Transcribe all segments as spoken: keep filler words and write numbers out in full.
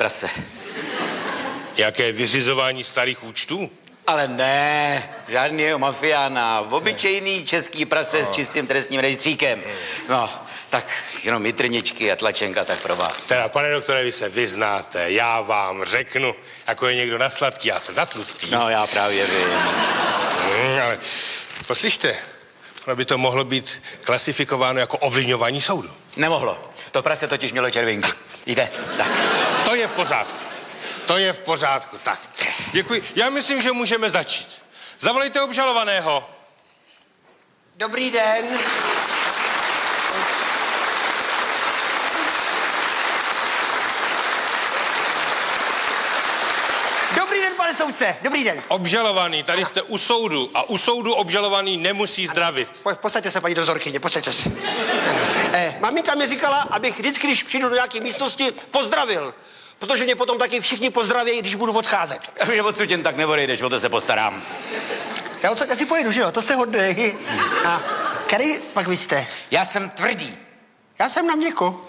prase. Jaké vyřizování starých účtů? Ale ne, žádný mafiána, obyčejný český prase no. s čistým trestním rejstříkem. No, tak jenom mitrničky a tlačenka, tak pro vás. Teda, pane doktore, vy se vyznáte, já vám řeknu, jako je někdo na sladký, já jsem na tlustý. No, já právě vím. Hmm, ale poslyšte, ono by to mohlo být klasifikováno jako ovlivňování soudu. Nemohlo, to prase totiž mělo červinky. Jde, tak. To je v pořádku. To je v pořádku, tak. Děkuji. Já myslím, že můžeme začít. Zavolejte obžalovaného. Dobrý den. Dobrý den, pane soudce, dobrý den. Obžalovaný, tady jste u soudu a u soudu obžalovaný nemusí zdravit. Po, posaďte se, paní dozorkyně, posaďte se. Eh, maminka mi říkala, abych vždycky, když přijdu do nějaké místnosti, pozdravil. Protože mě potom taky všichni pozdraví, když budu odcházet. Že odsud jen tak neodejdeš, o to se postarám. Já odsud asi pojedu, že jo? To jste hodnej. A který pak vy jste? Já jsem Tvrdý. Já jsem na měko.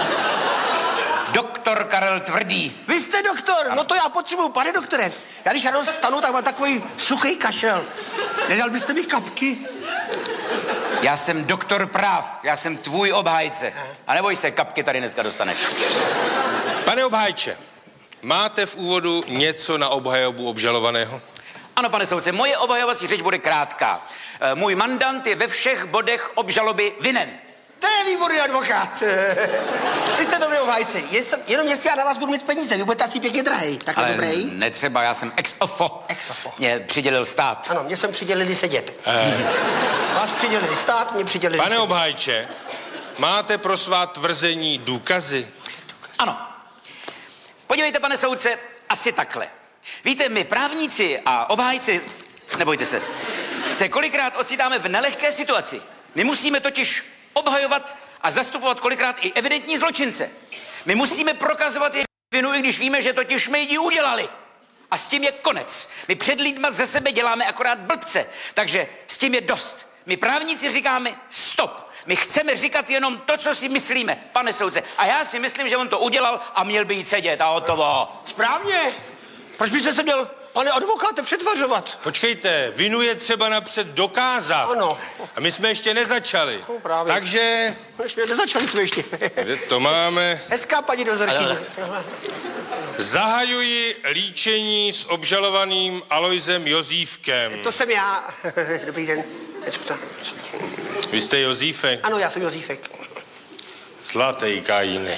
Doktor Karel Tvrdý. Vy jste doktor? Ano. No to já potřebuju, pane doktore. Já když ráno stanu, tak mám takový suchý kašel. Nedal byste mi kapky? Já jsem doktor práv, já jsem tvůj obhájce. A neboj se, kapky tady dneska dostaneš. Pane obhájče, máte v úvodu něco na obhajobu obžalovaného? Ano, pane soudce, moje obhajovací řeč bude krátká. E, můj mandant je ve všech bodech obžaloby vinen. To je výborný advokát. Vy jste dobrý obhájci. Jest, jenom jestli já na vás budu mít peníze, vy budete asi pěkně drahej. Takhle Ale dobrý? netřeba, já jsem ex ofo. Ex ofo. Mě přidělil stát. Ano, mě jsem přidělili sedět. Eh. Vás přidělili stát, mě přidělili Pane sedět. obhájče, máte pro svá tvrzení důkazy? Ano. Podívejte, pane soudce, asi takhle. Víte, my právníci a obhájci, nebojte se, se kolikrát ocitáme v nelehké situaci. My musíme totiž obhajovat a zastupovat kolikrát i evidentní zločince. My musíme prokazovat jejich vinu, i když víme, že totiž šmejdi udělali. A s tím je konec. My před lidma ze sebe děláme akorát blbce. Takže s tím je dost. My právníci říkáme stop. My chceme říkat jenom to, co si myslíme, pane soudce. A já si myslím, že on to udělal a měl by jít sedět a hotovo. Správně. Proč byste se měl, pane advokáte, přetvařovat? Počkejte, vinu je třeba napřed dokázat. Ano. A my jsme ještě nezačali. No, právě. Takže... Ještě nezačali jsme ještě. Kde to máme? Hezká paní dozorkyně. Zahajuji líčení s obžalovaným Alojzem Jozífkem. To jsem já. Dobrý den. Vy jste Jozífek? Ano, já jsem Jozífek. Zlatý kajínek.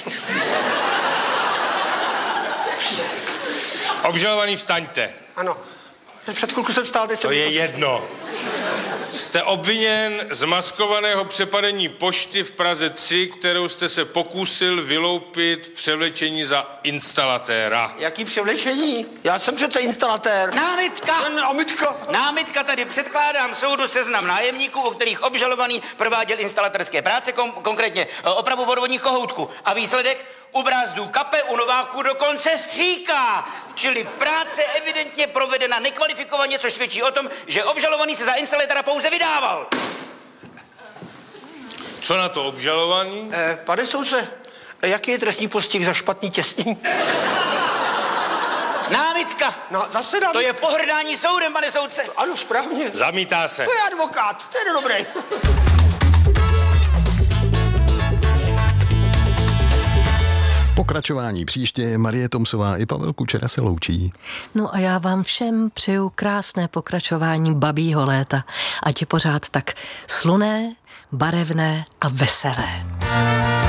Obžalovaný, vstaňte. Ano. Před chvilku jsem stál, teď jsem... To je jedno. Jste obviněn z maskovaného přepadení pošty v Praze tři, kterou jste se pokusil vyloupit v převlečení za instalatéra. Jaký převlečení? Já jsem přece instalatér. Námitka! Námitka! Námitka, tady předkládám soudu seznam nájemníků, o kterých obžalovaný prováděl instalatérské práce, kom- konkrétně opravu vodovodních kohoutků. A výsledek? U brázdů kape, u nováků dokonce stříká. Čili práce evidentně provedena nekvalifikovaně, což svědčí o tom, že obžalovaný se za instalatéra pouze vydával. Co na to obžalovaný? Eh, pane soudce, jaký je trestní postih za špatný těsnění? Námitka. No, zase námitka. To je pohrdání soudem, pane soudce. Ano, správně. Zamítá se. To je advokát, to je dobrý. Pokračování příště. Marie Tomsová i Pavel Kučera se loučí. No a já vám všem přeju krásné pokračování babího léta. Ať je pořád tak slunné, barevné a veselé.